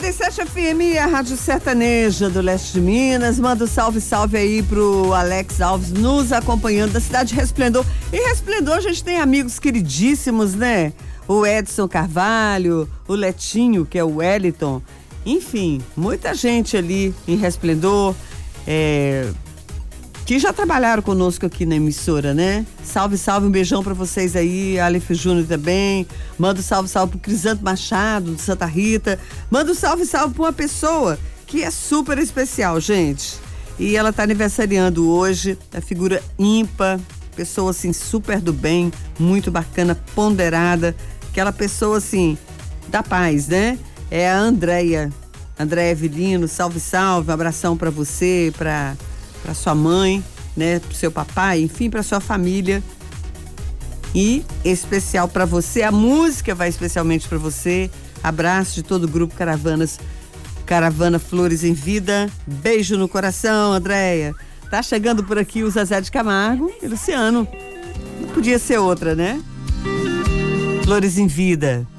97 FM, a Rádio Sertaneja do Leste de Minas. Manda um salve aí pro Alex Alves nos acompanhando da cidade de Resplendor. Em Resplendor a gente tem amigos queridíssimos, né? O Edson Carvalho, o Letinho, que é o Wellington. Enfim, muita gente ali em Resplendor, que já trabalharam conosco aqui na emissora, né? Salve, um beijão pra vocês aí, Aleph Júnior também. Manda um salve pro Crisanto Machado, de Santa Rita. Manda um salve pra uma pessoa que é super especial, gente. E ela tá aniversariando hoje, a figura ímpar, pessoa assim, super do bem, muito bacana, ponderada. Aquela pessoa assim, da paz, né? É a Andréia Evelino, salve, um abração pra você, pra sua mãe, né, pro seu papai, enfim, pra sua família. E especial pra você, a música vai especialmente pra você. Abraço de todo o grupo Caravana Flores em Vida. Beijo no coração, Andréia. Tá chegando por aqui o Zezé de Camargo e Luciano. Não podia ser outra, né? Flores em Vida.